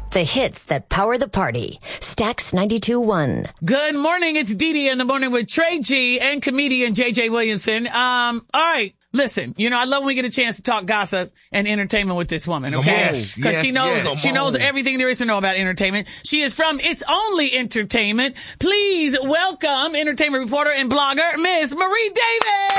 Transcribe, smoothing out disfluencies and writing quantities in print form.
The hits that power the party. Stax 92.1. Good morning. It's Dee Dee in the morning with Trey G and comedian JJ Williamson. All right. Listen, I love when we get a chance to talk gossip and entertainment with this woman, okay? Because she knows everything there is to know about entertainment. She is from It's Only Entertainment. Please welcome entertainment reporter and blogger, Miss Marie Davis.